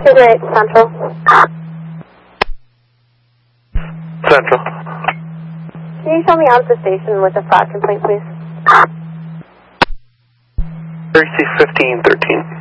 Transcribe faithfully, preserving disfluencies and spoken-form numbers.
two eight Central. Central. Can you show me out of the station with a fraud complaint, please? Tracy fifteen thirteen.